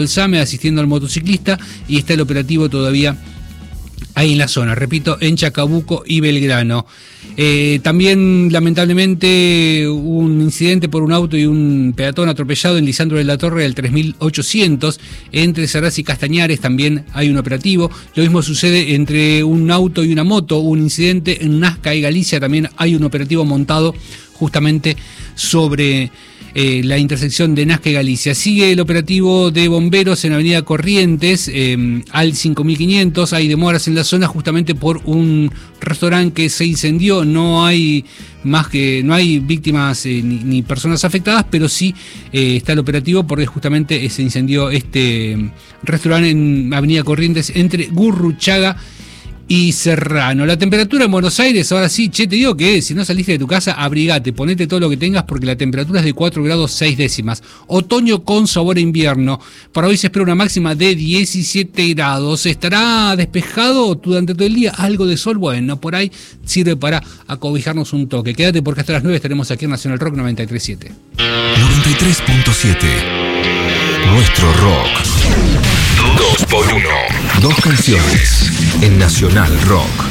el SAME asistiendo al motociclista y está el operativo todavía ahí en la zona, repito, en Chacabuco y Belgrano. También, lamentablemente, un incidente por un auto y un peatón atropellado en Lisandro de la Torre del 3800, entre Saraz y Castañares, también hay un operativo. Lo mismo sucede entre un auto y una moto, un incidente en Nazca y Galicia, también hay un operativo montado justamente sobre la intersección de Nazca y Galicia. Sigue el operativo de bomberos en Avenida Corrientes, al 5500. Hay demoras en la zona justamente por un restaurante que se incendió. No hay víctimas ni personas afectadas, pero sí está el operativo porque justamente se incendió este restaurante en Avenida Corrientes entre Gurruchaga y Serrano. La temperatura en Buenos Aires, ahora sí, te digo que si no saliste de tu casa, abrigate, ponete todo lo que tengas porque la temperatura es de 4 grados 6 décimas. Otoño con sabor a invierno. Para hoy se espera una máxima de 17 grados. ¿Estará despejado durante todo el día? Algo de sol, bueno, por ahí sirve para acobijarnos un toque. Quédate porque hasta las 9 estaremos aquí en Nacional Rock 93.7. 93.7. Nuestro rock. 2x1. Dos canciones en Nacional Rock.